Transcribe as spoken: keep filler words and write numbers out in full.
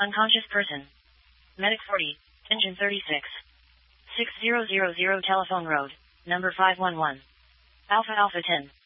Unconscious person. Medic forty, engine thirty-six. six zero zero zero Telephone Road, number five one one. Alpha Alpha ten.